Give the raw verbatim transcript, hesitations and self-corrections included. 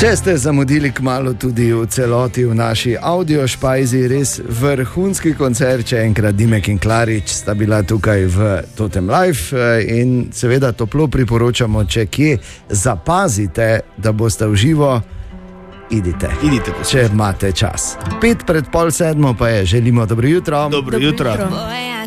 Če ste zamudili kmalu tudi v celoti v naši audio špajzi, res vrhunski koncert, če enkrat Dimek in Klarič sta bila tukaj v Totem Live in seveda toplo priporočamo, če kje zapazite, da boste v živo, idite, idite če imate čas. Pet pred pol sedmo pa je, želimo dobro jutro. Dobro, dobro jutro. jutro.